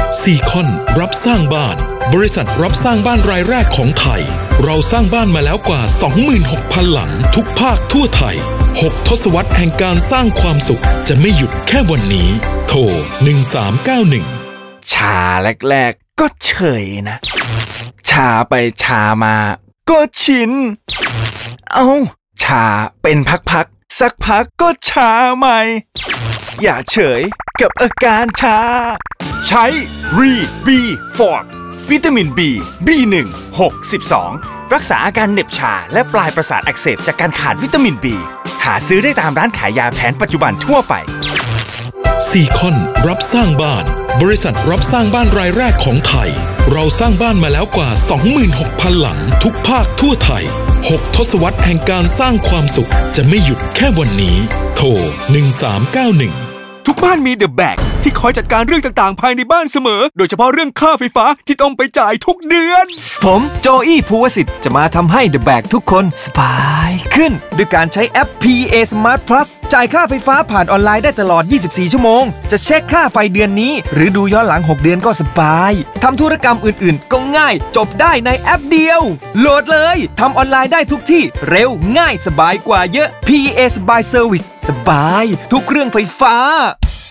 ซีคอนรับสร้างบ้านบริษัทรับสร้างบ้านรายแรกของไทยเราสร้างบ้านมาแล้วกว่า 26,000 หลังทุกภาคทั่วไทย6 ทศวรรษแห่งการสร้างความสุขจะไม่หยุดแค่วันนี้โทร1391 ชาแรกๆก็เฉยนะชาไปชามาก็ชินชาเป็นพักๆสักพักก็ชาใหม่อย่าเฉยกับอาการชาใช้รีบีฟอร์ดวิตามิน B1 6 12รักษาอาการเหน็บชาและปลายประสาทอักเสบจากการขาดวิตามิน B หาซื้อได้ตามร้านขายยาแผนปัจจุบันทั่วไปซีคอนรับสร้างบ้านบริษัทรับสร้างบ้านรายแรกของไทยเราสร้างบ้านมาแล้วกว่า 26,000 หลังทุกภาคทั่วไทย6 ทศวรรษแห่งการสร้างความสุขจะไม่หยุดแค่วันนี้โทร1391 ทุกบ้านมีเดอะแบกที่คอยจัดการเรื่องต่างๆภายในบ้านเสมอโดยเฉพาะเรื่องค่าไฟฟ้าที่ต้องไปจ่ายทุกเดือนผมโจอี้ภูวสิทธิ์จะมาทำให้เดอะแบกทุกคนสบายขึ้นด้วยการใช้แอป PA Smart Plus จ่ายค่าไฟฟ้าผ่านออนไลน์ได้ตลอด24ชั่วโมงจะเช็คค่าไฟเดือนนี้หรือดูย้อนหลัง6เดือนก็สบายทำธุรกรรมอื่นๆก็ง่ายจบได้ในแอปเดียวโหลดเลยทำออนไลน์ได้ทุกที่เร็วง่ายสบายกว่าเยอะ PA Smart Service สบายทุกเครื่องไฟฟ้า